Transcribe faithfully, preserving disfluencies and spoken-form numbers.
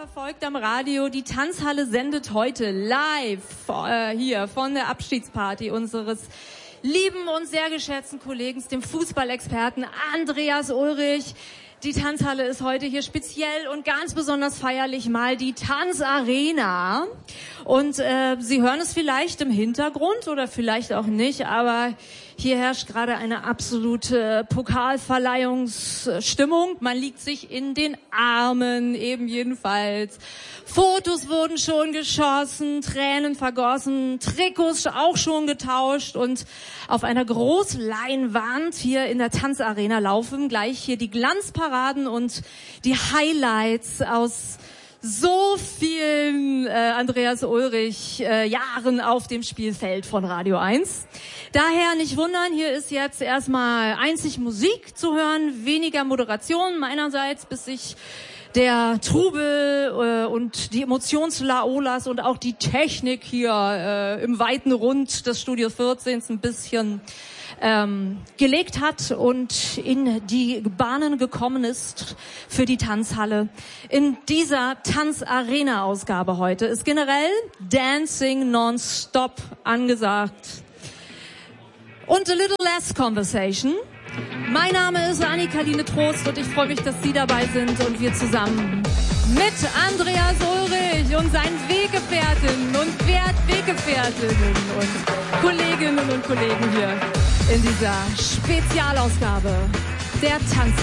verfolgt am Radio. Die Tanzhalle sendet heute live äh, hier von der Abschiedsparty unseres lieben und sehr geschätzten Kollegen, dem Fußballexperten Andreas Ulrich. Die Tanzhalle ist heute hier speziell und ganz besonders feierlich mal die Tanzarena. Und äh, Sie hören es vielleicht im Hintergrund oder vielleicht auch nicht, aber hier herrscht gerade eine absolute Pokalverleihungsstimmung. Man liegt sich in den Armen, eben jedenfalls. Fotos wurden schon geschossen, Tränen vergossen, Trikots auch schon getauscht und auf einer Großleinwand hier in der Tanzarena laufen gleich hier die Glanzparaden und die Highlights aus so vielen äh, Andreas Ulrich äh, Jahren auf dem Spielfeld von Radio eins. Daher nicht wundern, hier ist jetzt erstmal einzig Musik zu hören, weniger Moderation meinerseits, bis sich der Trubel äh, und die Emotionslaolas und auch die Technik hier äh, im weiten Rund des Studio vierzehn ein bisschen ähm, gelegt hat und in die Bahnen gekommen ist für die Tanzhalle. In dieser Tanzarena-Ausgabe heute ist generell Dancing nonstop angesagt. Und a little less conversation. Mein Name ist Annika-Line Trost und ich freue mich, dass Sie dabei sind und wir zusammen mit Andreas Ulrich und seinen Weggefährtinnen und Weggefährtinnen und Kolleginnen und Kollegen hier in dieser Spezialausgabe der Tanz